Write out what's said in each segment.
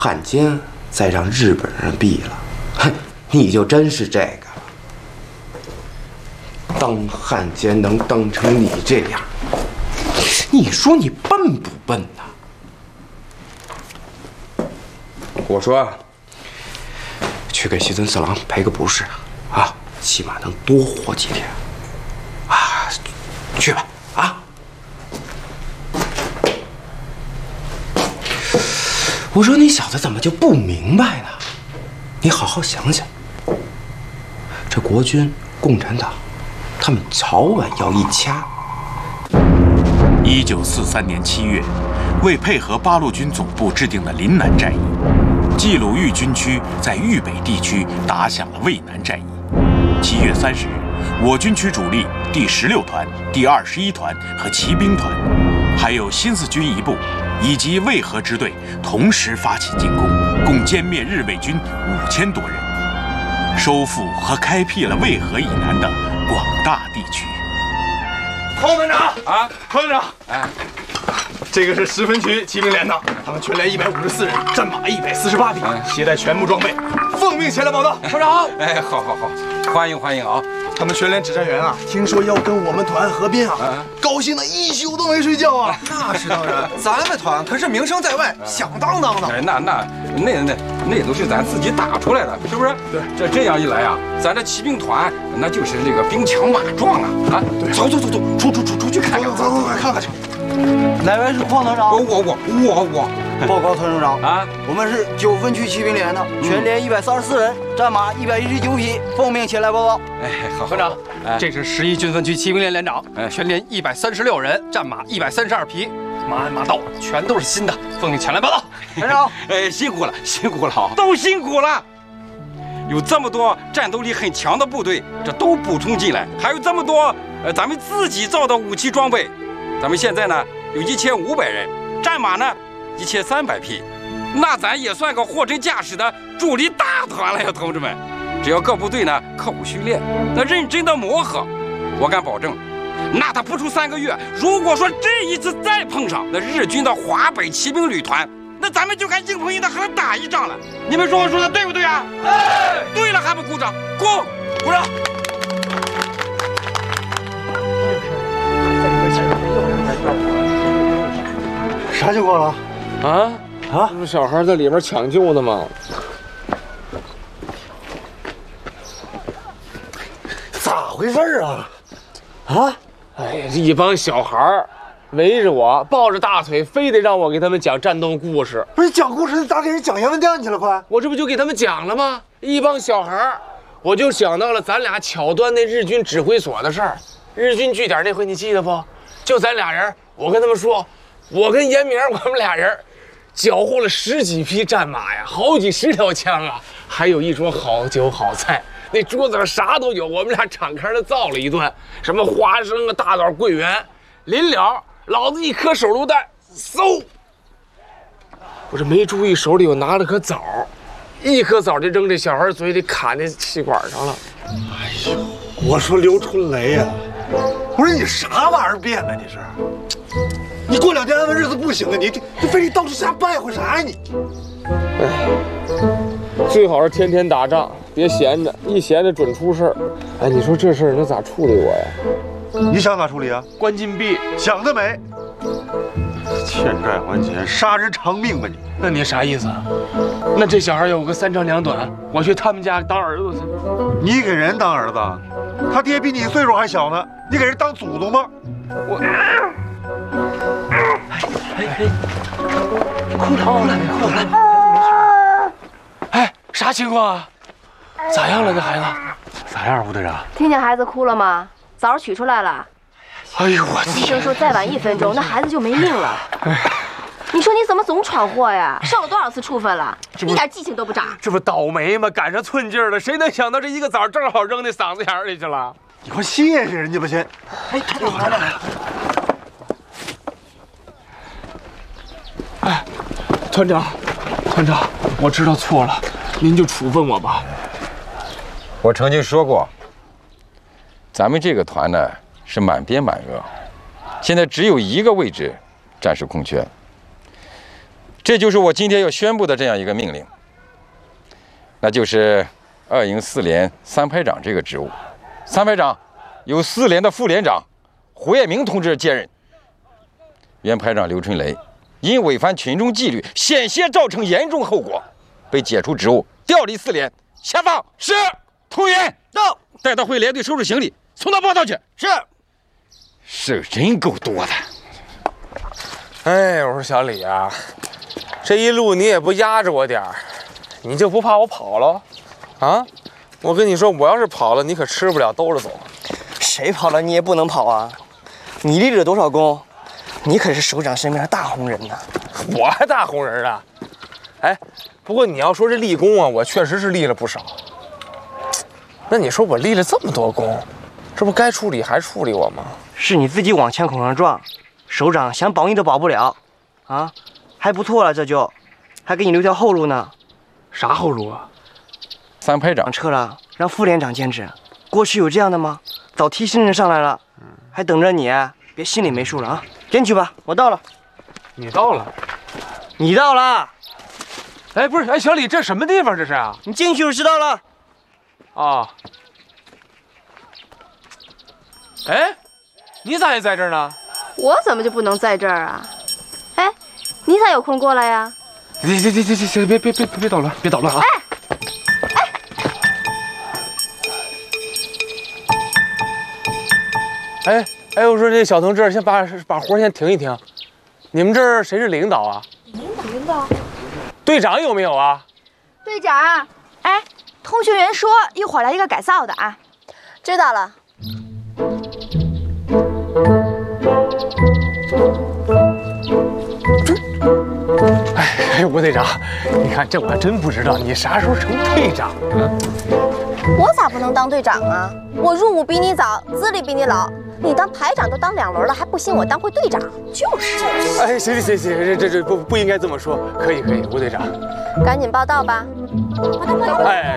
汉奸再让日本人毙了，哼，你就真是这个当汉奸能当成你这样，你说你笨不笨呐？我说，去给西村四郎赔个不是啊，起码能多活几天啊，去吧啊！我说你小子怎么就不明白呢？你好好想想，这国军、共产党，他们早晚要一掐。 1943年7月，为配合八路军总部制定的临南战役，冀鲁豫军区在豫北地区打响了渭南战役。7月30日，我军区主力第16团、第21团和骑兵团，还有新四军一部以及渭河支队同时发起进攻，共歼灭日伪军5000多人，收复和开辟了渭河以南的广大地区。 邝团长啊，邝团长，哎，这个是10分区骑兵连的，他们全连154人，战马148匹，携带全部装备，奉命前来报道。团长， 哎，好，欢迎啊！ 他们全连指战员啊，听说要跟我们团合编啊，高兴的一宿都没睡觉啊。 那是当然，咱们团可是名声在外，响当当的。 哎，那都是咱自己打出来的，是不是？对，这样一来啊，咱这骑兵团那就是这个兵强马壮啊！啊，对，走，出去看看， 走，看看去。 哪位是邝团长？ 我。 报告团长啊，我们是9分区骑兵连的，全连134人，战马119匹，奉命前来报告。 哎，好， 团长，这是11军分区骑兵连连长，全连136人，战马132匹，马鞍马刀全都是新的，奉命前来报道。 团长， 哎，辛苦了，都辛苦了。有这么多战斗力很强的部队，这都补充进来，还有这么多咱们自己造的武器装备，咱们现在呢有1500人，战马呢1300匹，那咱也算个货真价实的主力大团了呀，同志们！只要各部队呢刻苦训练，那认真的磨合，我敢保证，那他不出3个月，如果说这一次再碰上那日军的华北骑兵旅团，那咱们就敢硬碰硬的和他打一仗了。你们说我说的对不对啊？哎，对了还不鼓掌？鼓掌！ 啥情况了？ 啊，这不小孩在里边抢救呢吗？ 咋回事啊？啊？ 哎呀，这一帮小孩围着我，抱着大腿，非得让我给他们讲战斗故事。 不是讲故事，你咋给人讲阎王殿去了？快！ 我这不就给他们讲了吗？一帮小孩，我就想到了咱俩巧端那日军指挥所的事儿。日军据点那回你记得不？就咱俩人，我跟他们说，我跟严明我们俩人缴获了10几匹战马呀，好几10条枪啊，还有一桌好酒好菜。那桌子上啥都有，我们俩敞开的造了一顿，什么花生啊、大枣、桂圆。临了，老子一颗手榴弹，嗖！我这没注意手里我拿了颗枣，一颗枣就扔这小孩嘴里，卡那气管上了。 哎呦，我说刘春雷呀，我说你啥玩意儿变的？你是？你过2天安稳日子不行啊？你非得到处瞎掰乎啥呀你？ 哎，最好是天天打仗，别闲着，一闲着准出事儿。哎，你说这事儿能咋处理我呀？ 你想咋处理啊？ 关禁闭。 想得美！欠债还钱，杀人偿命吧你！ 那你啥意思啊？那这小孩有个3长2短，我去他们家当儿子去。 你给人当儿子？他爹比你岁数还小呢，你给人当祖宗吗？ 我。哭了。哎，啥情况啊？咋样了，这孩子？ 咋样，吴队长？ 听见孩子哭了吗？枣取出来了。 哎呦我天！ 医生说再晚1分钟，那孩子就没命了。你说你怎么总闯祸呀？受了多少次处分了？一点记性都不长。 这不倒霉吗？赶上寸劲儿了，谁能想到这一个枣正好扔那嗓子眼里去了？ 你快谢谢人家吧先。 哎，团长来了。 哎，团长，我知道错了，您就处分我吧。 我曾经说过，咱们这个团呢是满编满额，现在只有1个位置暂时空缺。 这就是我今天要宣布的这样一个命令，那就是2营4连3排长这个职务。3排长由4连的副连长胡彦明同志接任。原排长刘春雷因违反群众纪律，险些造成严重后果，被解除职务，调离4连。下放。是。同员到，带到会连队收拾行李，送到报道去。 是。 事儿真够多的。 哎，我说小李啊，这一路你也不压着我点儿，你就不怕我跑了？啊？我跟你说，我要是跑了，你可吃不了兜着走。 谁跑了你也不能跑啊！你立了多少功？你可是首长身边的大红人呐！ 我还大红人啊！哎，不过你要说这立功啊，我确实是立了不少。那你说我立了这么多功，这不该处理还处理我吗？ 是你自己往枪口上撞，首长想保你都保不了，啊，还不错了，这就，还给你留条后路呢。 啥后路啊 ？3排长撤了，让副连长兼职。过去有这样的吗？早提新人上来了，还等着你，别心里没数了啊！进去吧，我到了。 你到了？ 你到了？ 哎，不是，哎，小李，这什么地方这是啊？ 你进去就知道了。 啊。哎，你咋也在这儿呢？ 我怎么就不能在这儿啊？哎，你咋有空过来呀？ 行，别捣乱，别捣乱啊！哎，我说这小同志，先把活先停一停。你们这儿谁是领导啊？ 领导。 队长有没有啊？ 队长，哎，通讯员说一会儿来一个改造的啊。知道了。 哎，吴队长，你看这我还真不知道，你啥时候成队长啊？ 我咋不能当队长啊？我入伍比你早，资历比你老。你当排长都当2轮了，还不信我当回队长？就是。 哎，行，这不应该这么说。可以，吴队长。 赶紧报道吧。 哎，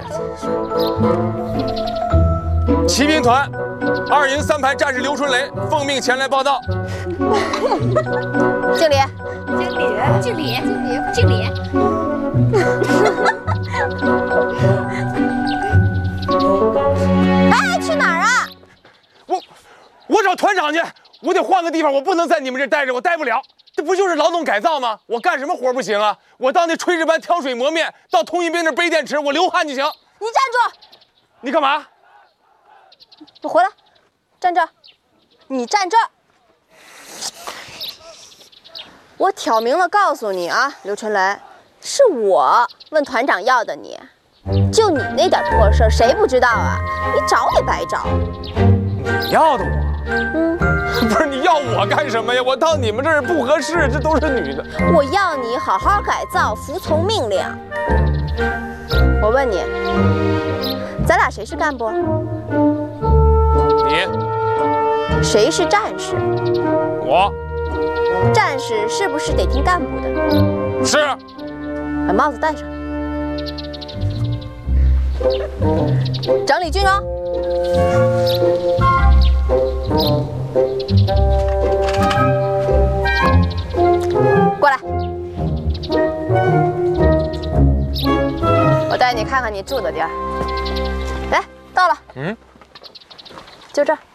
骑兵团2营3排战士刘春雷奉命前来报道。 敬礼。哎，去哪儿啊？ 我找团长去，我得换个地方，我不能在你们这待着，我待不了。这不就是劳动改造吗？我干什么活不行啊？我到那炊事班挑水磨面，到通信兵那背电池，我流汗就行。 你站住！ 你干嘛？ 我回来，站这儿。你站这儿。我挑明了告诉你啊，刘春雷，是我问团长要的你。就你那点破事儿，谁不知道啊？你找也白找。 你要的我？不是，你要我干什么呀？我到你们这儿不合适，这都是女的。 我要你好好改造，服从命令。我问你，咱俩谁是干部？ 你。 谁是战士？ 我。 战士是不是得听干部的？ 是。 把帽子戴上。整理军容。过来，我带你看看你住的地儿。来，到了。就这儿。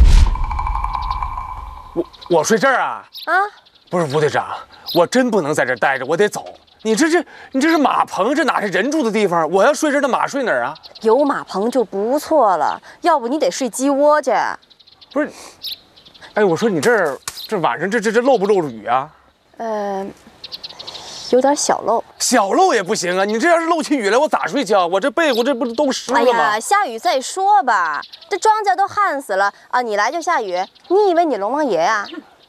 我睡这儿啊？ 啊？ 不是吴队长，我真不能在这儿待着，我得走。你这是马棚，这哪是人住的地方？我要睡这儿，那马睡哪儿啊？ 有马棚就不错了，要不你得睡鸡窝去。 不是，哎，我说你这晚上这漏不漏雨啊？ 有点小漏。 小漏也不行啊！你这要是漏起雨来，我咋睡觉？我这被窝这不都湿了吗？ 哎呀，下雨再说吧。这庄稼都旱死了啊！你来就下雨，你以为你龙王爷呀？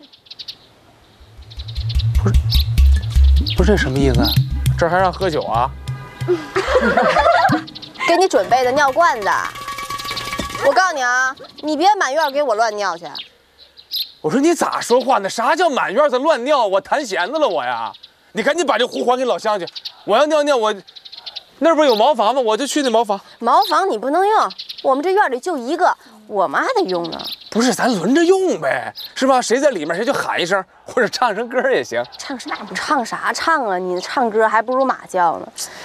不是这什么意思？这还让喝酒啊？ 给你准备的尿罐子。我告诉你啊，你别满院给我乱尿去。 我说你咋说话呢？啥叫满院子乱尿？我弹弦子了我呀！你赶紧把这壶还给老乡去。我要尿尿，我那不是有茅房吗？我就去那茅房。 茅房你不能用，我们这院里就一个，我们还得用呢。 不是，咱轮着用呗，是吧？谁在里面谁就喊一声，或者唱声歌也行。 唱啥不唱啥唱啊？你唱歌还不如马叫呢。